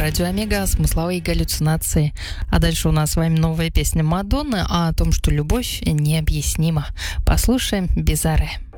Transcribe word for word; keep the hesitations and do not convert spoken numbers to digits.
Радио Омега, смысловые галлюцинации. А дальше у нас с вами новая песня Мадонны о том, что любовь необъяснима. Послушаем Bizarre.